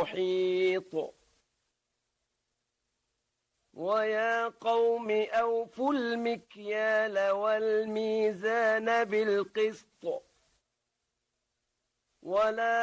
محيط ويا قوم أوفوا المكيال والميزان بالقسط ولا